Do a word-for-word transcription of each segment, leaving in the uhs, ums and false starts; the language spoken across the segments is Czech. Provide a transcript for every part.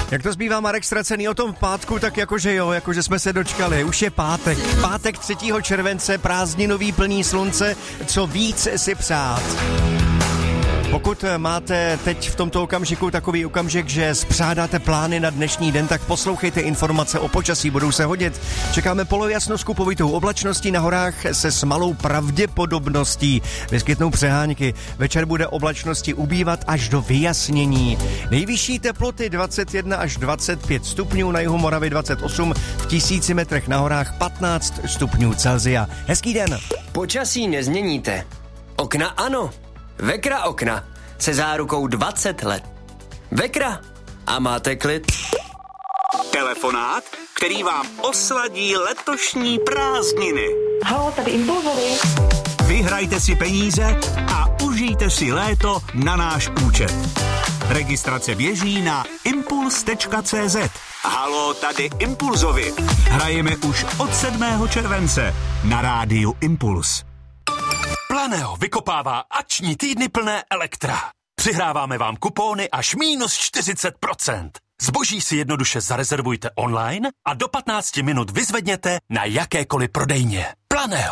Jak to zbývá, Marek Ztracený o tom pátku, tak jakože jo, jakože jsme se dočkali. Už je pátek. Pátek třetího července, prázdninový, plný slunce, co víc si přát. Pokud máte teď v tomto okamžiku takový okamžik, že spřádáte plány na dnešní den, tak poslouchejte informace o počasí, budou se hodit. Čekáme polojasno s kupovitou oblačností, na horách se s malou pravděpodobností vyskytnou přehánky. Večer bude oblačnosti ubývat až do vyjasnění. Nejvyšší teploty dvacet jedna až dvacet pět stupňů, na jihu Moravy dvacet osm, v tisíci metrech na horách patnáct stupňů Celsia. Hezký den. Počasí nezměníte. Okna ano. Vekra okna se zárukou dvacet let. Vekra a máte klid. Telefonát, který vám osladí letošní prázdniny. Haló, tady Impulzovi. Vyhrajte si peníze a užijte si léto na náš účet. Registrace běží na impuls tečka cé zet. Haló, tady Impulzovi. Hrajeme už od sedmého července na rádiu Impuls. Planeo vykopává akční týdny plné Elektra. Přihráváme vám kupóny až minus čtyřicet procent. Zboží si jednoduše zarezervujte online a do patnácti minut vyzvedněte na jakékoliv prodejně. Planeo.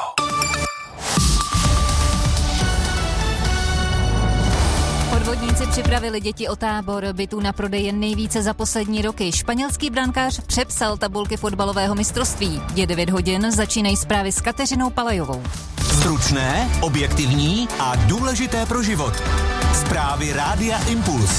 Podvodníci připravili děti o tábor bytů na prodej jen nejvíce za poslední roky. Španělský brankář přepsal tabulky fotbalového mistrovství. Je devět hodin, začínají zprávy s Kateřinou Palajovou. Stručné, objektivní a důležité pro život. Zprávy Rádia Impuls.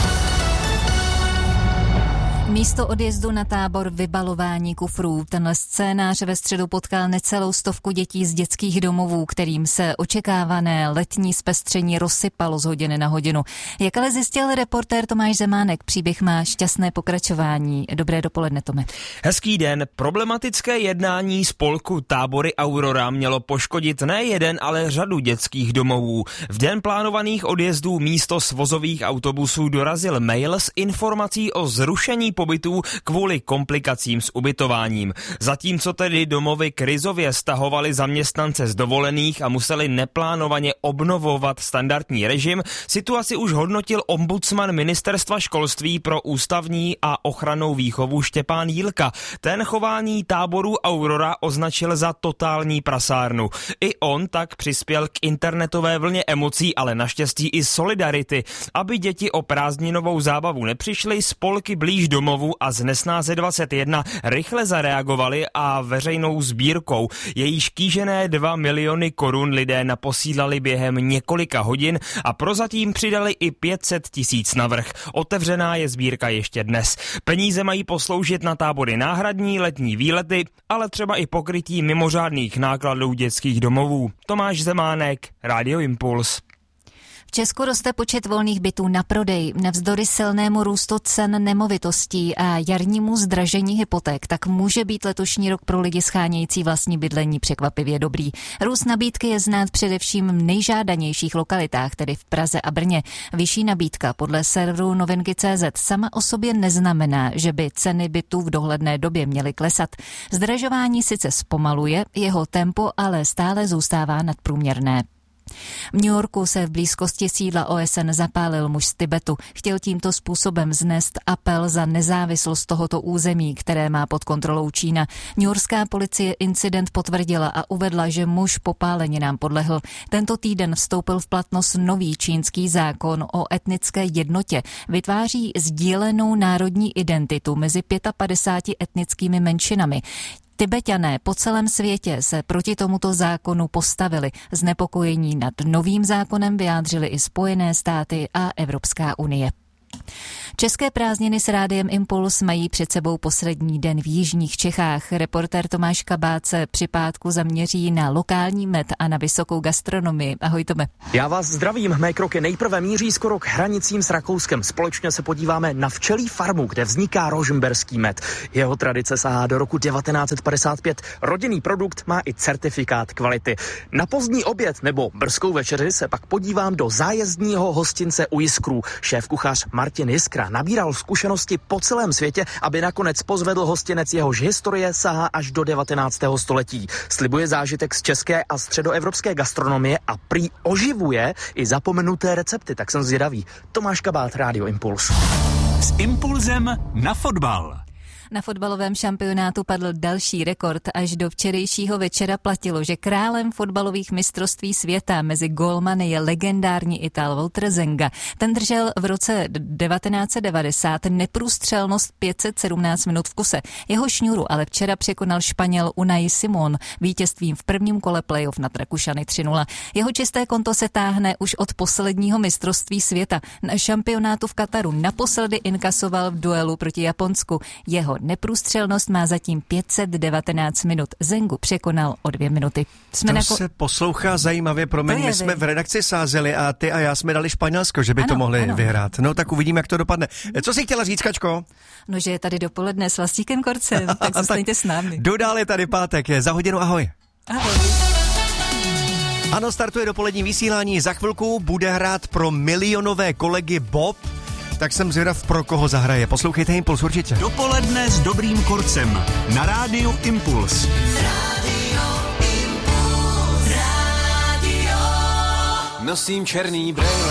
Místo odjezdu na tábor vybalování kufrů. Tenhle scénář ve středu potkal necelou stovku dětí z dětských domovů, kterým se očekávané letní zpestření rozsypalo z hodiny na hodinu. Jak ale zjistil reportér Tomáš Zemánek, příběh má šťastné pokračování. Dobré dopoledne, Tome. Hezký den. Problematické jednání spolku Tábory Aurora mělo poškodit ne jeden, ale řadu dětských domovů. V den plánovaných odjezdů místo svozových autobusů dorazil mail s informací o zrušení pobytů kvůli komplikacím s ubytováním. Zatímco tedy domovy krizově stahovali zaměstnance z dovolených a museli neplánovaně obnovovat standardní režim, situaci už hodnotil ombudsman Ministerstva školství pro ústavní a ochrannou výchovu Štěpán Jílka. Ten chování táboru Aurora označil za totální prasárnu. I on tak přispěl k internetové vlně emocí, ale naštěstí i solidarity. Aby děti o prázdninovou zábavu nepřišly, spolky blíž domovu a z Nesnáze dvacet jedna rychle zareagovali a veřejnou sbírkou, jejíž kýžené dva miliony korun lidé naposílali během několika hodin a prozatím přidali i pět set tisíc navrch. Otevřená je sbírka ještě dnes. Peníze mají posloužit na tábory náhradní, letní výlety, ale třeba i pokrytí mimořádných nákladů dětských domovů. Tomáš Zemánek, Rádio Impuls. V Česku roste počet volných bytů na prodej. Navzdory silnému růstu cen nemovitostí a jarnímu zdražení hypoték, tak může být letošní rok pro lidi schánějící vlastní bydlení překvapivě dobrý. Růst nabídky je znát především v nejžádanějších lokalitách, tedy v Praze a Brně. Vyšší nabídka podle serveru novinky tečka cé zet sama o sobě neznamená, že by ceny bytů v dohledné době měly klesat. Zdražování sice zpomaluje, jeho tempo ale stále zůstává nadprůměrné. V New Yorku se v blízkosti sídla O S N zapálil muž z Tibetu. Chtěl tímto způsobem vznést apel za nezávislost tohoto území, které má pod kontrolou Čína. Newyorská policie incident potvrdila a uvedla, že muž popáleninám podlehl. Tento týden vstoupil v platnost nový čínský zákon o etnické jednotě. Vytváří sdílenou národní identitu mezi padesát pěti etnickými menšinami. Tibetané po celém světě se proti tomuto zákonu postavili. Znepokojení nad novým zákonem vyjádřily i Spojené státy a Evropská unie. České prázdniny s Rádiem Impuls mají před sebou poslední den v jižních Čechách. Reportér Tomáš Kabát se při pátku zaměří na lokální med a na vysokou gastronomii. Ahoj, Tome. Já vás zdravím. Mé kroky nejprve míří skoro k hranicím s Rakouskem. Společně se podíváme na včelí farmu, kde vzniká rožmberský med. Jeho tradice sahá do roku devatenáct set padesát pět. Rodinný produkt má i certifikát kvality. Na pozdní oběd nebo brzkou večeři se pak podívám do zájezdního hostince u Jiskrů. Šéf kuchař Martin Jiskra Vegra nabíral zkušenosti po celém světě, aby nakonec pozvedl hostinec, jehož historie sahá až do devatenáctého století. Slibuje zážitek z české a středoevropské gastronomie a prý oživuje i zapomenuté recepty, tak jsem zvědavý. Tomáš Kabát, Rádio Impuls. S impulzem na fotbal. Na fotbalovém šampionátu padl další rekord. Až do včerejšího večera platilo, že králem fotbalových mistrovství světa mezi gólmany je legendární Ital Walter Zenga. Ten držel v roce devatenáct set devadesát neprůstřelnost pět set sedmnáct minut v kuse. Jeho šňůru ale včera překonal Španěl Unai Simón vítězstvím v prvním kole playoff nad Rakušany tři nula. Jeho čisté konto se táhne už od posledního mistrovství světa. Na šampionátu v Kataru naposledy inkasoval v duelu proti Japonsku. Jeho neprůstřelnost má zatím pět set devatenáct minut. Zengu překonal o dvě minuty. Jsme to nako... se poslouchá zajímavě, promiň, my jsme v redakci sázeli a ty a já jsme dali Španělsko, že by ano, to mohli ano. vyhrát. No tak uvidíme, jak to dopadne. Co jsi chtěla říct, Kačko? No, že je tady dopoledne s Vlastíkem Korcem, tak zůstaňte s námi. Dodál je tady pátek, je za hodinu, ahoj. Ahoj. Ano, startuje dopolední vysílání, za chvilku bude hrát pro milionové kolegy Bob. Tak jsem zvědav, pro koho zahraje. Poslouchejte Impuls určitě. Dopoledne s Dobrým Korcem na Rádiu Impuls. Rádio Impuls. Rádio. Nosím černý brejle,